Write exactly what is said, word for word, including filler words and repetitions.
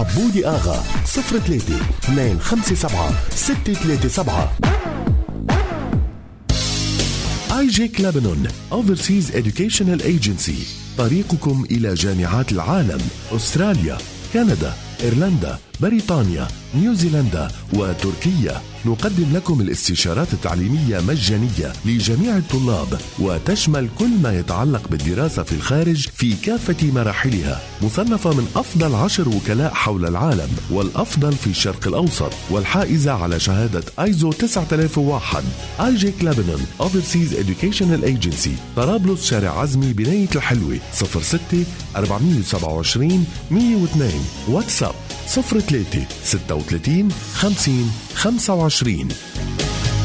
عبودي آغا صفر ثلاثة اثنين خمسة سبعة ستة ثلاثة سبعة. آي جيك لبنان Overseas Educational Agency، طريقكم إلى جامعات العالم، أستراليا، كندا، إيرلندا، بريطانيا، نيوزيلندا وتركيا. نقدم لكم الاستشارات التعليمية مجانية لجميع الطلاب، وتشمل كل ما يتعلق بالدراسة في الخارج في كافة مراحلها. مصنفة من أفضل عشر وكلاء حول العالم، والأفضل في الشرق الأوسط، والحائزة على شهادة آيزو تسعة آلاف وواحد. آي جيك لبنان Overseas Educational Agency، طرابلس، شارع عزمي، بناية الحلوة، صفر ستة أربعة سبعة عشرين مية واثنين. واتساب صفر ثلاثة ستة وثلاثين خمسين خمسة وعشرين.